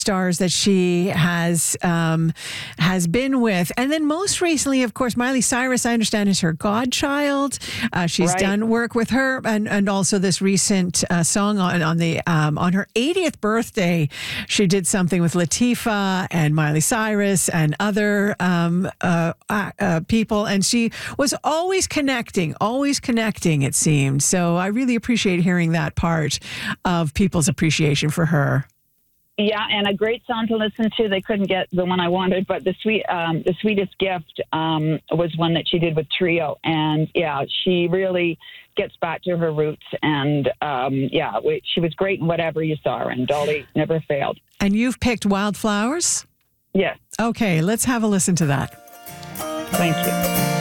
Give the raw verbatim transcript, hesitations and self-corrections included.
stars that she has um, has been with. And then most recently, of course, Miley Cyrus, I understand, is her godchild. Uh, she's Right. done work with her, and, and also this recent uh, song on on the um, on her eightieth birthday, she did something with Latifah and Miley Cyrus and other um, uh, uh, uh, people, and she was always connecting, always connecting. It seemed so. I really appreciate hearing that part of people's appreciation for her. Yeah, and a great song to listen to. They couldn't get the one I wanted, but the sweet, um, the sweetest gift um, was one that she did with Trio, and yeah, she really gets back to her roots. And um, yeah, we, she was great in whatever you saw her, and Dolly never failed. And you've picked Wildflowers? Yes, Okay, let's have a listen to that. thank you.